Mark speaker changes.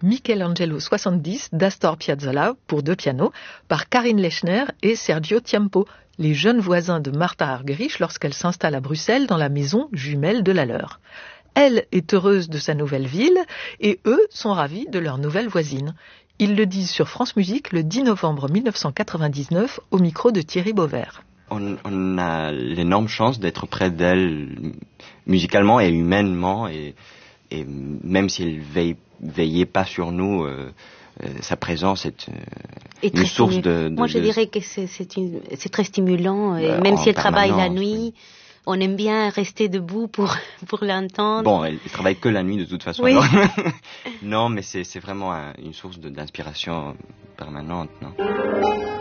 Speaker 1: Michelangelo 70 d'Astor Piazzolla pour 2 pianos par Karine Lechner et Sergio Tiempo, les jeunes voisins de Martha Argerich lorsqu'elle s'installe à Bruxelles dans la maison jumelle de la leur. Elle est heureuse de sa nouvelle ville et eux sont ravis de leur nouvelle voisine. Ils le disent sur France Musique le 10 novembre 1999 au micro de Thierry Beauvert.
Speaker 2: On a l'énorme chance d'être près d'elle musicalement et humainement et même si elle veillait pas sur nous, sa présence est une source de...
Speaker 3: Moi je dirais que c'est très stimulant, et même si elle travaille la nuit, on aime bien rester debout pour l'entendre.
Speaker 2: Bon, elle travaille que la nuit de toute façon.
Speaker 3: Oui.
Speaker 2: Alors. Non, mais c'est vraiment une source d'inspiration permanente, non ?